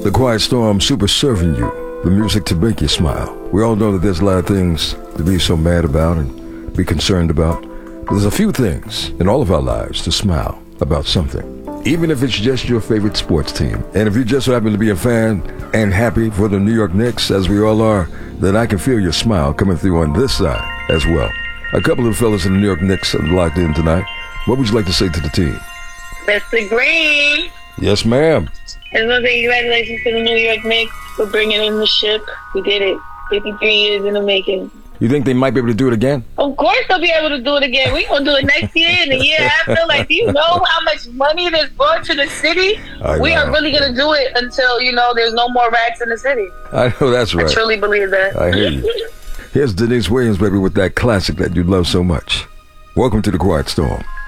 The Quiet Storm super serving you the music to make you smile. We all know that there's a lot of things to be so mad about and be concerned about. But there's a few things in all of our lives to smile about something. Even if it's just your favorite sports team. And if you just happen to be a fan and happy for the New York Knicks, as we all are, then I can feel your smile coming through on this side as well. A couple of fellas in the New York Knicks are locked in tonight. What would you like to say to the team? Mr. Green. Yes, ma'am. I just want to say congratulations to the New York Knicks for bringing in the ship. We did it. 53 years in the making. You think they might be able to do it again? Of course they'll be able to do it again. We're going to do it next year and the year after. Like, do you know how much money this brought to the city? We are really going to do it until, there's no more rats in the city. I know that's right. I truly believe that. I hear you. Here's Denise Williams, baby, with that classic that you love so much. Welcome to the Quiet Storm.